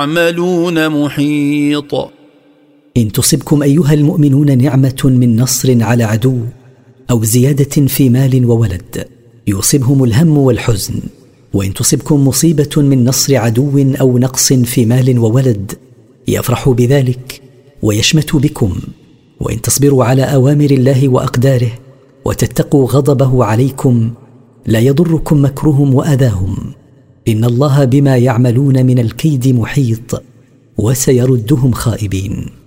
يعملون محيط. إن تصبكم أيها المؤمنون نعمة من نصر على عدو أو زيادة في مال وولد يصيبهم الهم والحزن، وإن تصبكم مصيبة من نصر عدو أو نقص في مال وولد يفرحوا بذلك ويشمتوا بكم. وإن تصبروا على أوامر الله وأقداره وتتقوا غضبه عليكم لا يضركم مكرهم وأذاهم، إن الله بما يعملون من الكيد محيط وسيردهم خائبين.